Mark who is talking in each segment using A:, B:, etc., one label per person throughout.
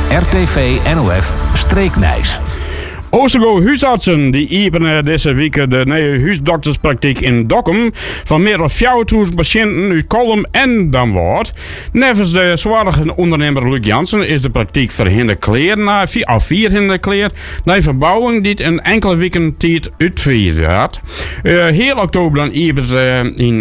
A: RTV NOF Streeknijs.
B: Oostergo huisartsen die openen deze week de nieuwe huisdokterspraktijk in Dokkum van meer dan 4.000 patiënten uit Kolm en Damwoord. Nevens de zwaardige ondernemer Luc Jansen is de praktijk verhinderd kleren of vierhinderd kleren na een verbouwing die in enkele weken tijd uitgevoerd werd. Heel oktober dan in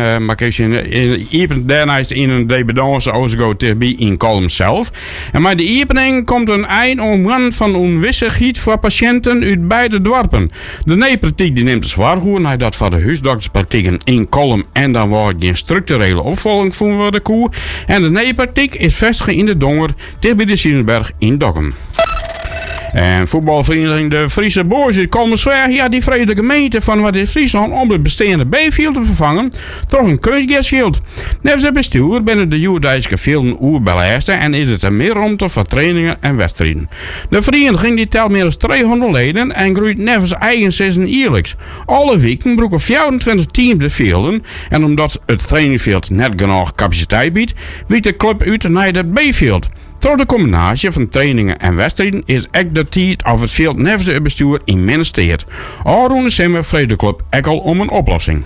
B: een daarnaast in een dependance Oostergo TB in Kolm zelf. En met de opening komt een eind om van onwissigheid voor patiënten uit beide dorpen. De neepraktijk die neemt zwaar goed nadat voor de huisdokterspraktijken in Kolm en dan wordt een structurele opvolging voor de koe. En de neepraktijk is vestigd in de Donger, bij de Sierenberg in Dokkum. En voetbalvereniging de Friese Boys uit Kolmersweg, die vreest de gemeente van wat is Friesland om het bestaande B-field te vervangen door een kunstgrasveld. Nevens het bestuur binnen de Joerdijkse velden oerbelasten en is het er meer ruimte voor trainingen en wedstrijden. De vereniging die telt meer dan 300 leden en groeit nevens eigen seizoen eerlijks. Alle weken broeken 24 teams de velden en omdat het trainingveld net genoeg capaciteit biedt, wiet de club uit naar het B-field. Door de combinatie van trainingen en wedstrijden is ook de tijd of het veld nevens het bestuur in ministerie. Alroende december vreest de club ook al om een oplossing.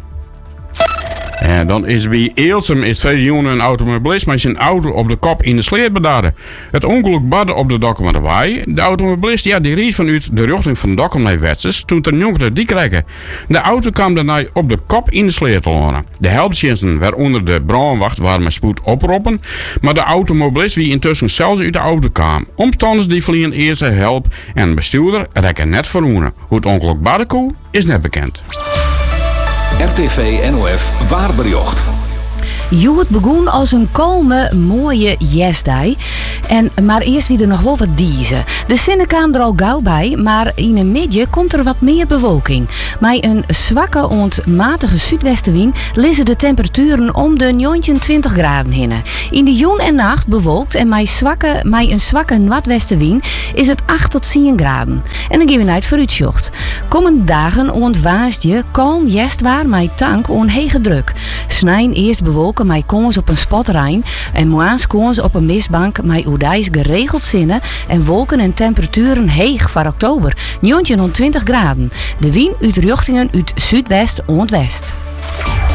B: En dan is bij Eelsum is 2 jongen een automobilist met zijn auto op de kop in de sleet bedaarde. Het ongeluk badde op de Dokkum de Waai. De automobilist die reed vanuit de richting van Dokkum naar Westers toen de jongeren die kregen. De auto kwam daarna op de kop in de sleet te lonen. De helpdiensten waaronder de brandwacht waren met spoed oproepen, maar de automobilist wie intussen zelfs uit de auto kwam. Omstanders die verliezen eerste help en de bestuurder rekken net verroenen. Hoe het ongeluk badde is net bekend.
A: RTV NOF Waarbericht.
C: Het begon als een kalme, mooie jestij. Maar eerst weer er nog wel wat diezen. De zinnen kwamen er al gauw bij, maar in een midje komt er wat meer bewolking. Met een zwakke matige zuidwestenwind liggen de temperaturen om de 29 graden heen. In de jong en nacht bewolkt en met een zwakke noordwestenwind is het 8 tot 10 graden. En dan gaan we naar het vooruitzicht. Komende dagen ontwaast je kalm jestwaar met tank on hege druk. Snijn eerst bewolken met kans op een spotrein en moaans kans op een mistbank met oedijs geregeld zinnen en wolken en temperaturen heeg voor oktober, 29 graden. De wind uit richtingen uit zuidwest-west.